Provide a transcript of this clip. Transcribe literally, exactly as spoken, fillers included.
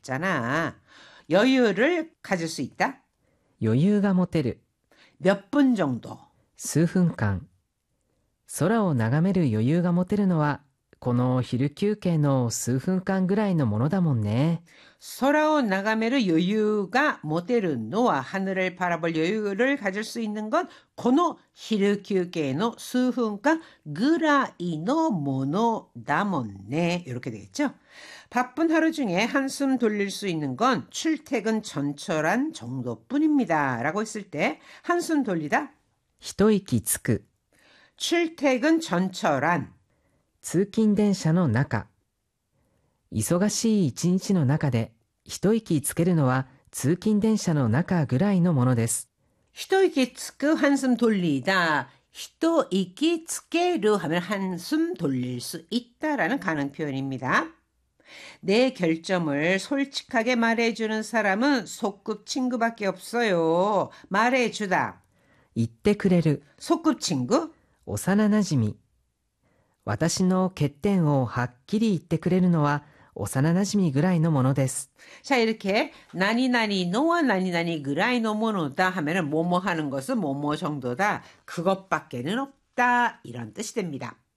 했잖아. 여유를 가질 수 있다? 余裕が持てる 몇 분 정도? 数分間空を眺める余裕が持てるのはこの昼休憩の数分間ぐらいのものだもんね。 서라오 나가메르 여유가 모테르 노와 하늘을 바라볼 여유를 가질 수 있는 건 고노 히르큐게노 수훈가 그라이노 모노다몬네 이렇게 되겠죠. 바쁜 하루 중에 한숨 돌릴 수 있는 건 출퇴근 전철한 정도뿐입니다. 라고 했을 때 한숨 돌리다 一息つく 출퇴근 전철한 通勤電車の中忙しい一日の中で一息つけるのは通勤電車の中ぐらいのものです。 히토이키 츠크 한숨 돌리다. 히토이키 츠케르 하면 한숨 돌릴 수 있다라는 가능 표현입니다. 내 결점을 솔직하게 말해주는 사람은 소꿉친구밖에 없어요. 말해주다. 言ってくれる 소꿉친구? 幼なじみ私の欠点をはっきり言ってくれるのは幼なじみぐらいのものです。 자, 이렇게 나니나니 노와 나니나니 그라이노 모노다 하면은 뭐뭐 하는 것은 뭐뭐 정도다. 그것밖에는 없다. 이런 뜻이 됩니다.